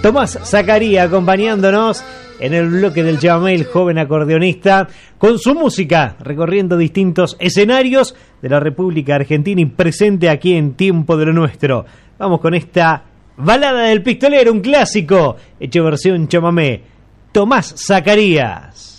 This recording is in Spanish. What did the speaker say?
Tomás Zacaría acompañándonos en el bloque del chamamé, el joven acordeonista, con su música, recorriendo distintos escenarios de la República Argentina y presente aquí en Tiempo de lo Nuestro. Vamos con esta balada del pistolero, un clásico, hecho versión chamamé, Tomás Zacarías.